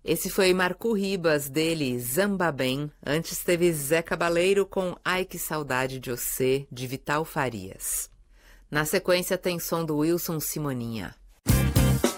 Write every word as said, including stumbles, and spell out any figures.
Esse foi Marco Ribas, dele, Zambabem. Antes teve Zé Cabaleiro com Ai Que Saudade de Você, de Vital Farias. Na sequência tem som do Wilson Simoninha.